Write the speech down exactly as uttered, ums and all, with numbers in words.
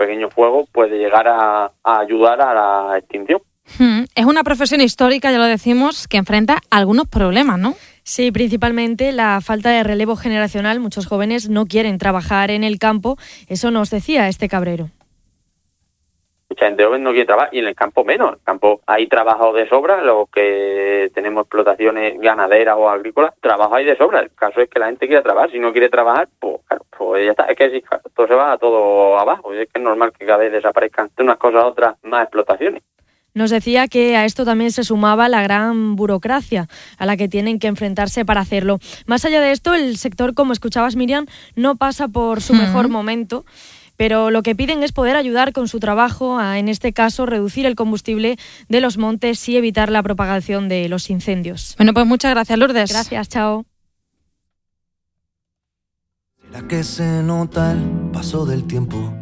pequeño fuego puede llegar a, a ayudar a la extinción. Hmm. Es una profesión histórica, ya lo decimos, que enfrenta algunos problemas, ¿no? Sí, principalmente la falta de relevo generacional. Muchos jóvenes no quieren trabajar en el campo. Eso nos decía este cabrero. Mucha gente joven no quiere trabajar y en el campo menos. En el campo hay trabajo de sobra, los que tenemos explotaciones ganaderas o agrícolas, trabajo hay de sobra. El caso es que la gente quiere trabajar. Si no quiere trabajar, pues claro, pues ya está. Es que si todo se va todo abajo. Es que es normal que cada vez desaparezcan de unas cosas a otras más explotaciones. Nos decía que a esto también se sumaba la gran burocracia a la que tienen que enfrentarse para hacerlo. Más allá de esto, el sector, como escuchabas, Miriam, no pasa por su uh-huh. mejor momento, pero lo que piden es poder ayudar con su trabajo a, en este caso, reducir el combustible de los montes y evitar la propagación de los incendios. Bueno, pues muchas gracias, Lourdes. Gracias, chao. ¿Será que se nota el paso del tiempo?